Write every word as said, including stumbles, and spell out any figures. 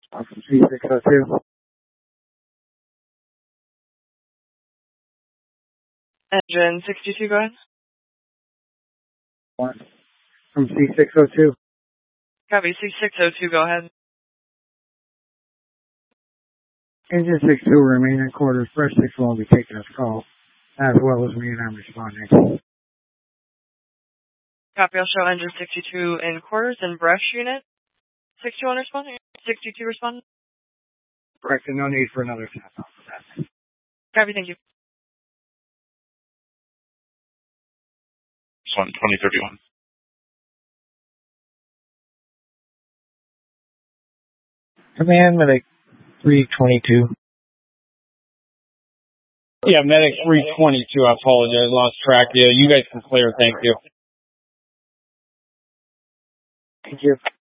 I'm from C six oh two. Engine sixty-two, go ahead. One. From C six oh two. Copy, C six oh two, go ahead. Engine six two remain in quarters. Fresh six will be taking this call, as well as me and I'm responding. Copy, I'll show engine sixty-two in quarters and brush unit. sixty-one responding. sixty-two responding. Correct, and no need for another tap off of that. Copy, thank you. One twenty thirty-one. Command medic three twenty-two. Yeah, medic three twenty-two. I apologize, lost track. Yeah, you guys can clear. Thank you. Thank you.